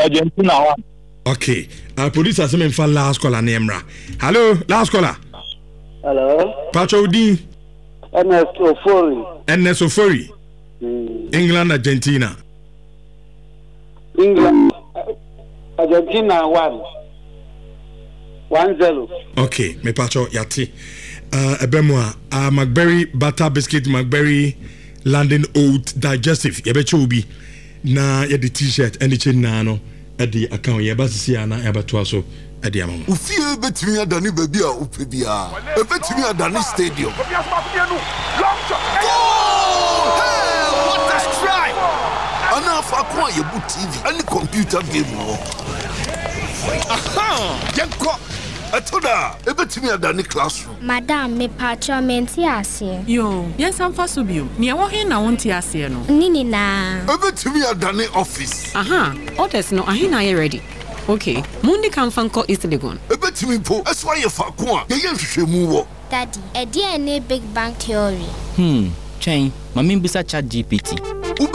Argentina one. Okay. Police are saying for last caller Nemra. Hello, last caller. Hello. Pacho Udin. NS Ofori. England, Argentina. England, Argentina 1-0. Okay, me Pacho Yati. Ebemwa, McBerry butter biscuit, McBerry London oat digestive. Yebechobi na ye the t-shirt and the chin nano at the account. Yabasi ana yabatwaso at the amount. Ufie betimi adani baby a upebia. Betimi adani stadium. What a strike! Ana fa kwa yebu TV any computer game wo. Aha! Yenko Atoda, ebetimi adani classroom. Madam, me patron menti ase. Yo, yes am fa so bio. Me wo he na wonti ase no. Nini na. Ebetimi adani office. Aha, orders no ahe na ye ready. Okay, Mundi kan fanko East Legon. Ebetimi po, eswa ye fa ko a, ye nhwehwemu wo. Daddy, e dey na Big Bang Theory. Chain, mami bisa chat GPT.